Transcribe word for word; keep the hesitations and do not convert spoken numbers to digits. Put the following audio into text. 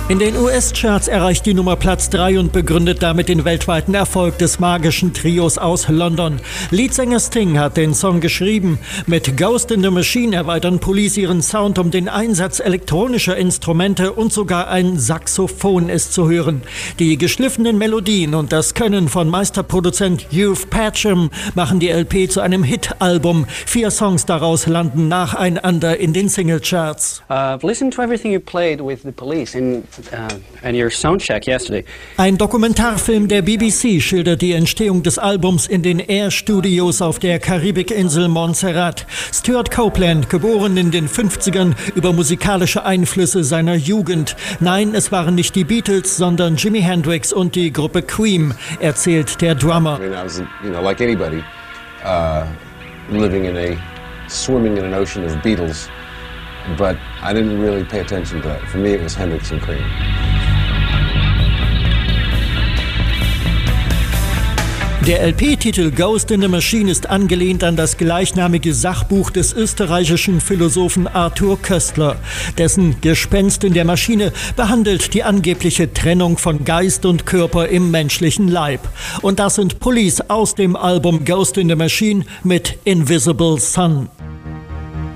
In den U S-Charts erreicht die Nummer Platz drei und begründet damit den weltweiten Erfolg des magischen Trios aus London. Leadsänger Sting hat den Song geschrieben. Mit Ghost in the Machine erweitern Police ihren Sound um den Einsatz elektronischer Instrumente und sogar ein Saxophon ist zu hören. Die geschliffenen Melodien und das Können von Meisterproduzent Hugh Patcham machen die L P zu einem Hit-Album. Vier Songs daraus landen nacheinander in den Singlecharts. Uh, I've listened to everything you played with the Police in Uh, and your sound check yesterday. Ein Dokumentarfilm der B B C schildert die Entstehung des Albums in den Air Studios auf der Karibikinsel Montserrat. Stuart Copeland, geboren in den fünfzigern, über musikalische Einflüsse seiner Jugend. Nein, es waren nicht die Beatles, sondern Jimi Hendrix und die Gruppe Queen, erzählt der Drummer. I mean, I was, you know, like anybody, uh, living in a, swimming in an ocean of Beatles. But I didn't really pay attention to that. For me, it was Hendrix and Cream. Der L P-Titel Ghost in the Machine ist angelehnt an das gleichnamige Sachbuch des österreichischen Philosophen Arthur Koestler. Dessen Gespenst in der Maschine behandelt die angebliche Trennung von Geist und Körper im menschlichen Leib. Und das sind Police aus dem Album Ghost in the Machine mit Invisible Sun.